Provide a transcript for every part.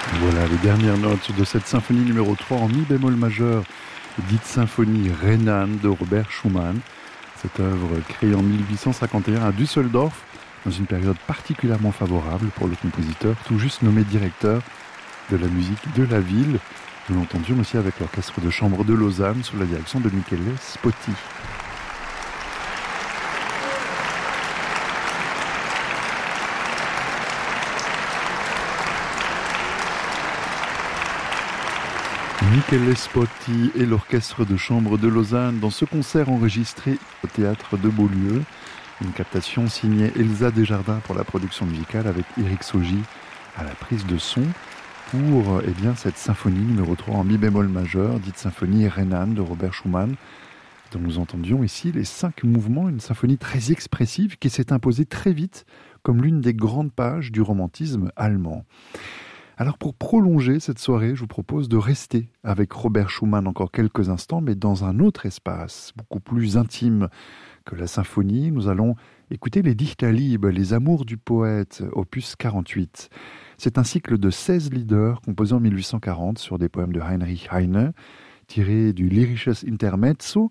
Voilà les dernières notes de cette symphonie numéro 3 en mi bémol majeur, dite symphonie rhénane de Robert Schumann. Cette œuvre créée en 1851 à Düsseldorf, dans une période particulièrement favorable pour le compositeur, tout juste nommé directeur de la musique de la ville. Nous l'entendions aussi avec l'orchestre de chambre de Lausanne sous la direction de Michele Spotti. Michele Spotti et l'orchestre de chambre de Lausanne dans ce concert enregistré au théâtre de Beaulieu. Une captation signée Elsa Desjardins pour la production musicale avec Eric Saugy à la prise de son pour cette symphonie numéro 3 en mi bémol majeur, dite symphonie rhénane de Robert Schumann, dont nous entendions ici les 5 mouvements, une symphonie très expressive qui s'est imposée très vite comme l'une des grandes pages du romantisme allemand. Alors pour prolonger cette soirée, je vous propose de rester avec Robert Schumann encore quelques instants, mais dans un autre espace, beaucoup plus intime que la symphonie. Nous allons écouter les Dichterliebe, les amours du poète, opus 48. C'est un cycle de 16 lieder composés en 1840 sur des poèmes de Heinrich Heine, tirés du Lyrisches Intermezzo.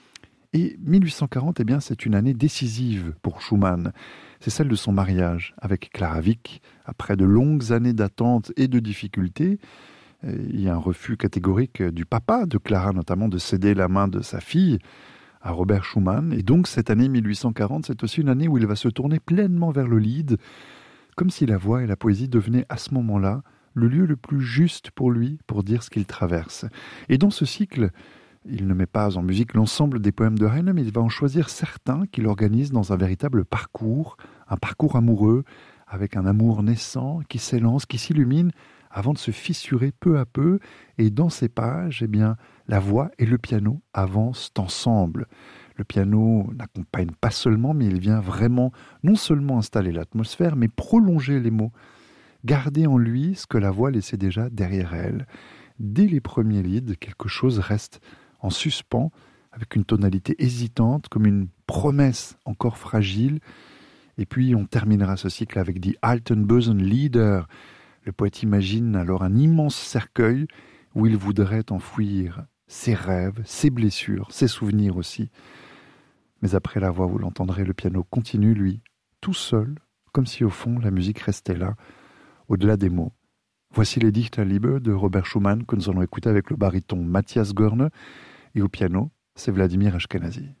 Et 1840, c'est une année décisive pour Schumann. C'est celle de son mariage avec Clara Wieck. Après de longues années d'attente et de difficultés, il y a un refus catégorique du papa de Clara, notamment de céder la main de sa fille à Robert Schumann. Et donc cette année 1840, c'est aussi une année où il va se tourner pleinement vers le lied, comme si la voix et la poésie devenaient à ce moment-là le lieu le plus juste pour lui pour dire ce qu'il traverse. Et dans ce cycle, il ne met pas en musique l'ensemble des poèmes de Heine, mais il va en choisir certains qu'il organise dans un véritable parcours, un parcours amoureux, avec un amour naissant qui s'élance, qui s'illumine, avant de se fissurer peu à peu. Et dans ces pages, la voix et le piano avancent ensemble. Le piano n'accompagne pas seulement, mais il vient vraiment non seulement installer l'atmosphère, mais prolonger les mots, garder en lui ce que la voix laissait déjà derrière elle. Dès les premiers lieds, quelque chose reste en suspens, avec une tonalité hésitante, comme une promesse encore fragile. Et puis on terminera ce cycle avec Die Altenbösen Lieder. Le poète imagine alors un immense cercueil où il voudrait enfouir ses rêves, ses blessures, ses souvenirs aussi. Mais après la voix, vous l'entendrez, le piano continue, lui, tout seul, comme si au fond la musique restait là, au-delà des mots. Voici les Dichterliebe de Robert Schumann que nous allons écouter avec le baryton Matthias Görne et au piano, c'est Vladimir Ashkenazy.